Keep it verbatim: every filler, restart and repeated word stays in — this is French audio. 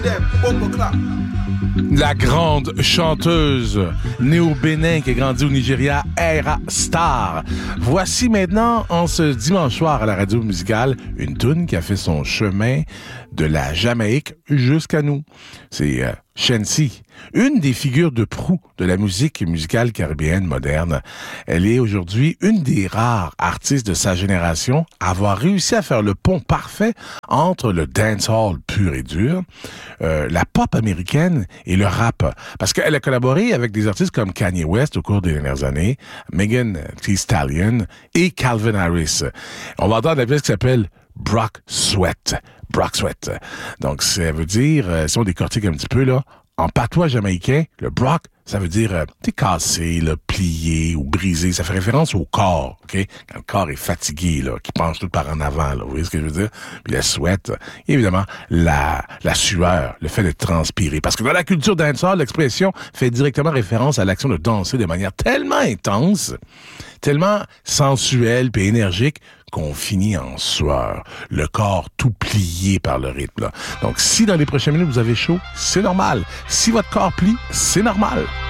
La grande chanteuse née au Bénin qui a grandi au Nigeria, Ayra Starr. Voici maintenant, en ce dimanche soir à la radio musicale, une toune qui a fait son chemin de la Jamaïque jusqu'à nous. C'est euh, Shensi, une des figures de proue de la musique musicale caribéenne moderne. Elle est aujourd'hui une des rares artistes de sa génération à avoir réussi à faire le pont parfait entre le dancehall pur et dur, euh, la pop américaine et le rap. Parce qu'elle a collaboré avec des artistes comme Kanye West au cours des dernières années, Megan Thee Stallion et Calvin Harris. On va entendre la pièce qui s'appelle Brock Sweat. Brock Sweat. Donc, ça veut dire, euh, si on décortique un petit peu, là, en patois jamaïcain, le Brock, ça veut dire, euh, t'es cassé, là, plié ou brisé. Ça fait référence au corps, OK? Quand le corps est fatigué, là, qui penche tout par en avant, là. Vous voyez ce que je veux dire? Puis la sweat, et évidemment, la, la sueur, le fait de transpirer. Parce que dans la culture dancehall, l'expression fait directement référence à l'action de danser de manière tellement intense, tellement sensuelle puis énergique, qu'on finit en sueur, le corps tout plié par le rythme. Là. Donc, si dans les prochaines minutes, vous avez chaud, c'est normal. Si votre corps plie, c'est normal.